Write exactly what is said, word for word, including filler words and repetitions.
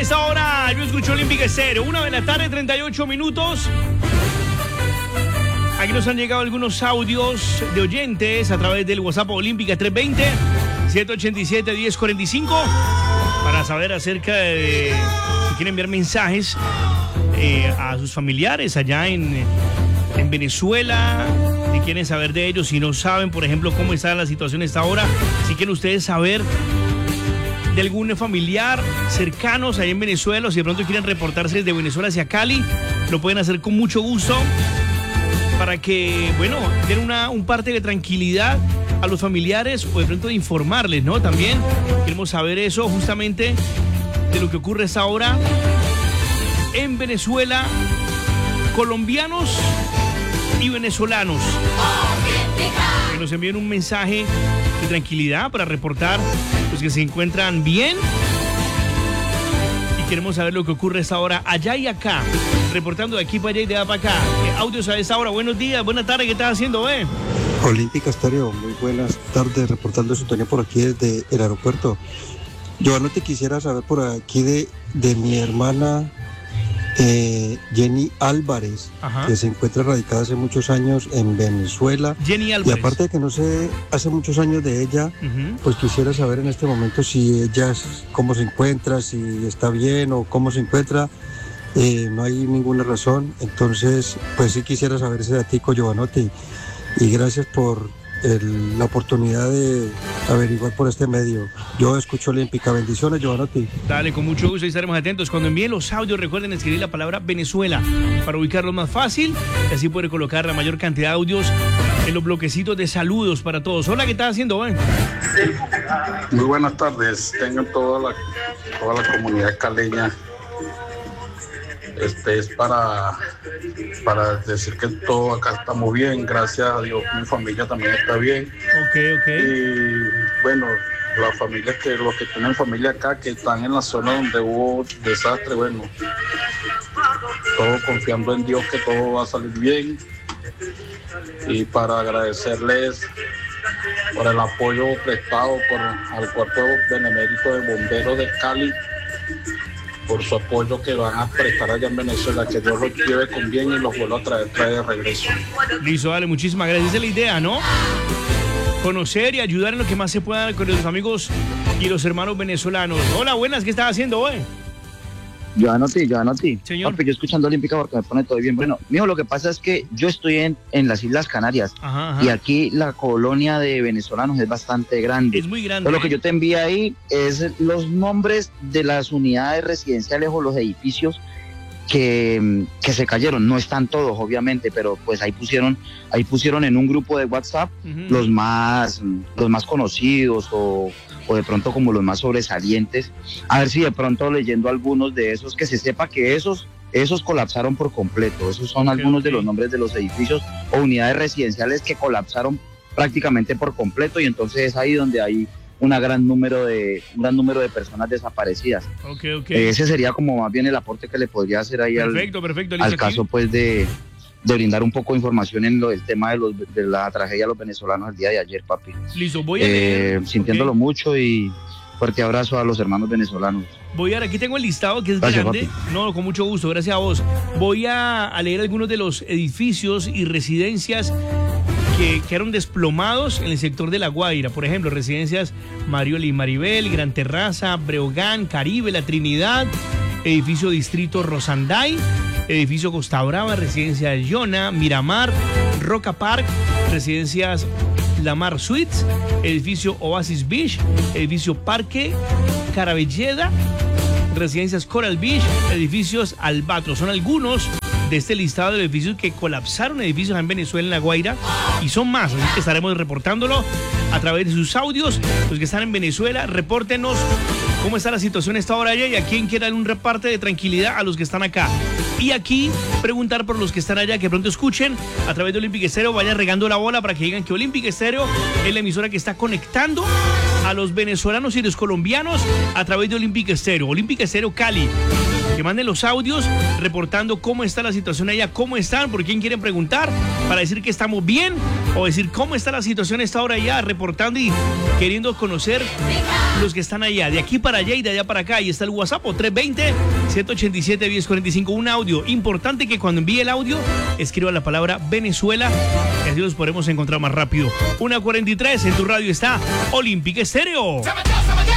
esta hora yo escucho Olímpica Estéreo, una de la tarde, treinta y ocho minutos. Aquí nos han llegado algunos audios de oyentes a través del WhatsApp Olímpica tres dos cero, siete ocho siete, uno cero cuatro cinco para saber acerca de si quieren enviar mensajes eh, a sus familiares allá en, en Venezuela, si quieren saber de ellos, si no saben, por ejemplo, cómo está la situación a esta hora, si quieren ustedes saber de algún familiar cercanos ahí en Venezuela, o si de pronto quieren reportarse desde Venezuela hacia Cali, lo pueden hacer con mucho gusto para que, bueno, den una, un parte de tranquilidad a los familiares o de pronto de informarles, ¿no? También queremos saber eso justamente de lo que ocurre a esta hora en Venezuela, colombianos y venezolanos. Que nos envíen un mensaje de tranquilidad para reportar los que se encuentran bien. Y queremos saber lo que ocurre a esta hora allá y acá, reportando de aquí para allá y de allá para acá. Audios a esta hora. Buenos días, buenas tardes, ¿qué estás haciendo, eh? Olímpica Estéreo, muy buenas tardes, reportando sintonía por aquí desde el aeropuerto. Yo no te quisiera saber por aquí de, de mi hermana eh, Jenny Álvarez, Ajá. que se encuentra radicada hace muchos años en Venezuela. Jenny Álvarez. Y aparte de que no sé hace muchos años de ella, uh-huh. pues quisiera saber en este momento si ella, cómo se encuentra, si está bien o cómo se encuentra. Eh, no hay ninguna razón, entonces pues sí quisiera saber ese datico, Giovanotti, y gracias por el, la oportunidad de averiguar por este medio. Yo escucho Olímpica. Bendiciones, Giovanotti. Dale, con mucho gusto, y estaremos atentos. Cuando envíen los audios, recuerden escribir la palabra Venezuela para ubicarlo más fácil, y así puede colocar la mayor cantidad de audios en los bloquecitos de saludos para todos. Hola, ¿qué estás haciendo, eh? Muy buenas tardes, tengan toda la, toda la comunidad caleña. Este es para, para decir que todo acá estamos bien, gracias a Dios, mi familia también está bien. Ok, ok. Y bueno, las familias que, los que tienen familia acá, que están en la zona donde hubo desastre, bueno, todo confiando en Dios que todo va a salir bien. Y para agradecerles por el apoyo prestado por al Cuerpo Benemérito de Bomberos de Cali, por su apoyo que van a prestar allá en Venezuela, que Dios los lleve con bien y los vuelva a traer, traer de regreso. Listo, dale, muchísimas gracias. Esa es la idea, ¿no? Conocer y ayudar en lo que más se pueda con los amigos y los hermanos venezolanos. Hola, buenas, ¿qué estás haciendo hoy? Yo anoté, yo anoté. Señor. Papi, yo escuchando Olímpica porque me pone todo bien. Bueno, mijo, lo que pasa es que yo estoy en, en las Islas Canarias. Ajá, ajá. Y aquí la colonia de venezolanos es bastante grande. Es muy grande. Pero lo que yo te envié ahí es los nombres de las unidades residenciales o los edificios que, que se cayeron. No están todos, obviamente, pero pues ahí pusieron, ahí pusieron en un grupo de WhatsApp uh-huh. los más, los más conocidos o... o de pronto como los más sobresalientes, a ver si de pronto leyendo algunos de esos, que se sepa que esos, esos colapsaron por completo. Esos son okay, algunos okay. de los nombres de los edificios o unidades residenciales que colapsaron prácticamente por completo, y entonces es ahí donde hay una gran número de, un gran número de personas desaparecidas. Okay, okay. Ese sería como más bien el aporte que le podría hacer ahí perfecto, al, perfecto, al caso pues de... de brindar un poco de información en lo, el tema de, los, de la tragedia de los venezolanos el día de ayer, papi. Listo, voy a eh, leer. Sintiéndolo okay. mucho, y fuerte abrazo a los hermanos venezolanos. Voy a ver, aquí tengo el listado que es gracias, grande. Papi. No, con mucho gusto, gracias a vos. Voy a, a leer algunos de los edificios y residencias que quedaron desplomados en el sector de La Guaira. Por ejemplo, residencias Mariola y Maribel, Gran Terraza, Breogán, Caribe, La Trinidad, edificio Distrito Rosanday, edificio Costa Brava, residencia Yona, Miramar, Roca Park, residencias Lamar Suites, edificio Oasis Beach, edificio Parque Carabelleda, residencias Coral Beach, edificios Albatros. Son algunos de este listado de edificios que colapsaron, edificios en Venezuela, en La Guaira, y son más, así que estaremos reportándolo a través de sus audios. Los que están en Venezuela, repórtenos cómo está la situación a esta hora allá, y a quién quiere dar un reparte de tranquilidad a los que están acá. Y aquí preguntar por los que están allá, que pronto escuchen a través de Olímpica Estéreo, vayan regando la bola para que digan que Olímpica Estéreo es la emisora que está conectando a los venezolanos y los colombianos a través de Olímpica Estéreo. Olímpica Estéreo Cali, que manden los audios reportando cómo está la situación allá, cómo están, por quién quieren preguntar, para decir que estamos bien o decir cómo está la situación a esta hora allá, reportando y queriendo conocer los que están allá, de aquí para allá y de allá para acá. Ahí está el WhatsApp, tres veinte, ciento ochenta y siete, diez cuarenta y cinco, un audio. Importante que cuando envíe el audio, escriba la palabra Venezuela, y así los podremos encontrar más rápido. una cuarenta y tres, en tu radio está Olímpica Estéreo.